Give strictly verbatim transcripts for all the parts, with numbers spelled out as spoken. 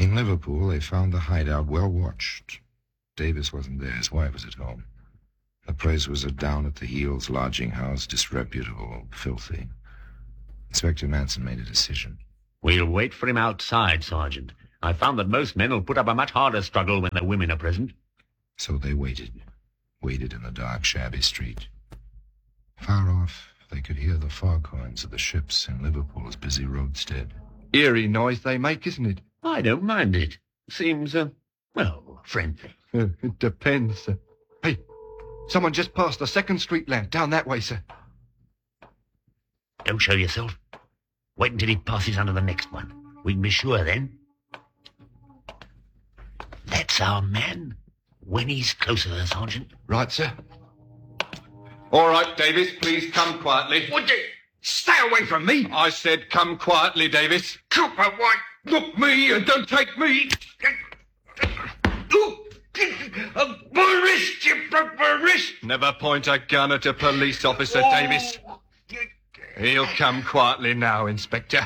In Liverpool, they found the hideout well watched. Davis wasn't there. His wife was at home. The place was a down-at-the-heels lodging house, disreputable, filthy. Inspector Manson made a decision. We'll wait for him outside, Sergeant. I found that most men will put up a much harder struggle when their women are present. So they waited. Waited in the dark, shabby street. Far off, they could hear the foghorns of the ships in Liverpool's busy roadstead. Eerie noise they make, isn't it? I don't mind it. Seems, uh, well, friendly. Uh, it depends, sir. Hey, someone just passed the second street lamp down that way, sir. Don't show yourself. Wait until he passes under the next one. We can be sure then. That's our man. When he's closer, Sergeant. Right, sir. All right, Davis, please come quietly. Would you stay away from me? I said come quietly, Davis. Cooper, why, look me and don't take me. My wrist, you broke my wrist. Never point a gun at a police officer, oh. Davis. He'll come quietly now, Inspector.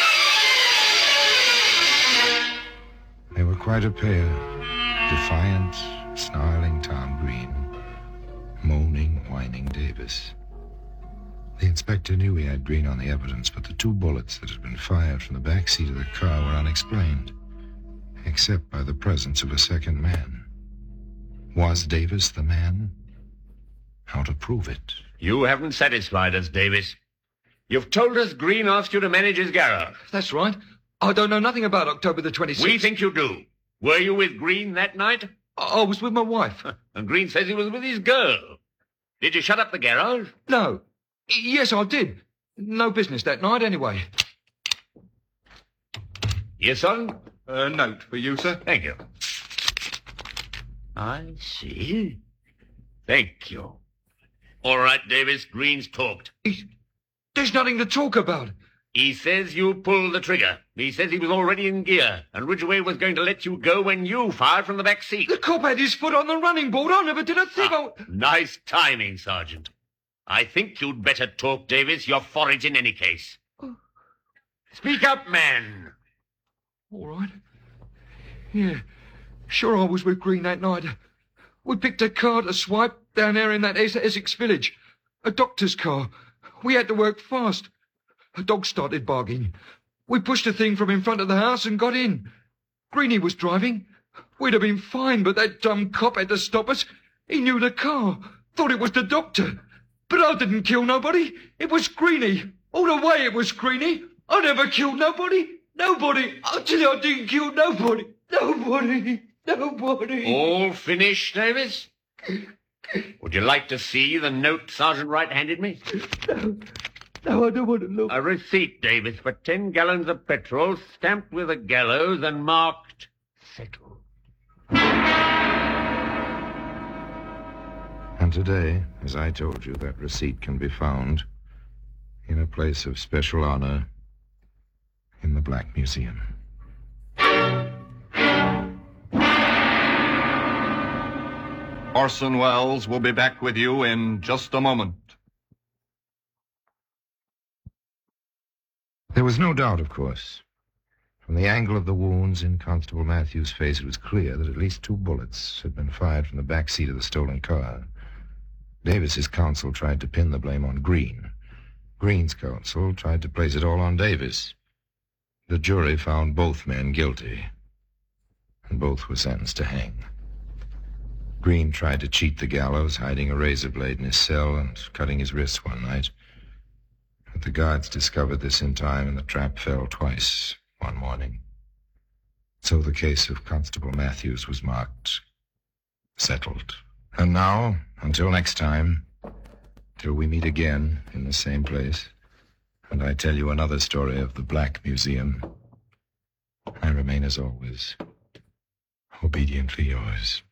They were quite a pair. Defiant, snarling Tom Green. Moaning, whining Davis. The inspector knew he had Green on the evidence, but the two bullets that had been fired from the back seat of the car were unexplained, except by the presence of a second man. Was Davis the man? How to prove it? You haven't satisfied us, Davis. You've told us Green asked you to manage his garage. That's right. I don't know nothing about October the twenty-sixth. We think you do. Were you with Green that night? I, I was with my wife. And Green says he was with his girl. Did you shut up the garage? No. Yes, I did. No business that night, anyway. Yes, son? A note for you, sir. Thank you. I see. Thank you. All right, Davis, Green's talked. He's, there's nothing to talk about. He says you pulled the trigger. He says he was already in gear, and Ridgway was going to let you go when you fired from the back seat. The cop had his foot on the running board. I never did a thing. Ah, I... Nice timing, Sergeant. I think you'd better talk, Davis. You're for it in any case. Oh. Speak up, man. All right. Yeah, sure I was with Green that night. We picked a car to swipe down there in that Essex village. A doctor's car. We had to work fast. A dog started barking. We pushed the thing from in front of the house and got in. Greenie was driving. We'd have been fine, but that dumb cop had to stop us. He knew the car. Thought it was the doctor. But I didn't kill nobody. It was Greenie. All the way it was Greenie. I never killed nobody. Nobody. I tell you, I didn't kill nobody. Nobody. Nobody. All finished, Davis? Would you like to see the note Sergeant Wright handed me? No. No, I don't want to look. A receipt, Davis, for ten gallons of petrol, stamped with a gallows and marked settled. And today, as I told you, that receipt can be found in a place of special honor in the Black Museum. Orson Welles will be back with you in just a moment. There was no doubt, of course. From the angle of the wounds in Constable Matthews' face, it was clear that at least two bullets had been fired from the back seat of the stolen car. Davis's counsel tried to pin the blame on Green. Green's counsel tried to place it all on Davis. The jury found both men guilty, and both were sentenced to hang. Green tried to cheat the gallows, hiding a razor blade in his cell and cutting his wrists one night. But the guards discovered this in time, and the trap fell twice one morning. So the case of Constable Matthews was marked settled. And now, until next time, till we meet again in the same place, and I tell you another story of the Black Museum, I remain, as always, obediently yours.